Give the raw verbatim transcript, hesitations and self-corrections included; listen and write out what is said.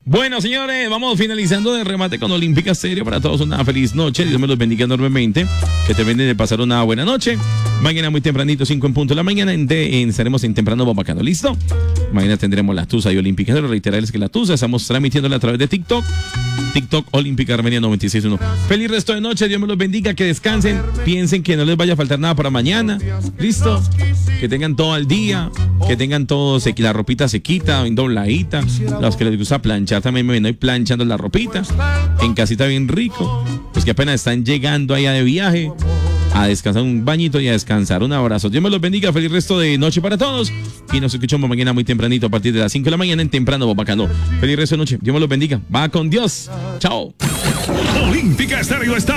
Bueno, señores, vamos finalizando de remate con Olímpica Estéreo. Para todos una feliz noche. Dios me los bendiga enormemente. Que te venden de pasar una buena noche. Mañana muy tempranito, cinco en punto de la mañana, en de, en, estaremos en Temprano Bombacano. ¿Listo? Mañana tendremos la Tusa y Olímpica. Quiero reiterarles que la Tusa estamos transmitiéndola a través de TikTok. TikTok Olímpica Armenia noventa y seis punto uno. Feliz resto de noche. Dios me los bendiga. Que descansen. Piensen que no les vaya a faltar nada para mañana. ¿Listo? Que tengan todo al día. Que tengan todo, se, la ropita sequita, bien dobladita. Los que les gusta planchar también me ven hoy planchando la ropita. En casita bien rico. Los que apenas están llegando allá de viaje, a descansar un bañito y a descansar. Un abrazo. Dios me los bendiga. Feliz resto de noche para todos. Y nos escuchamos mañana muy tempranito a partir de las cinco de la mañana en Temprano Bombacano. Feliz resto de noche. Dios me los bendiga. Va con Dios. Chao. Olímpica Estéreo está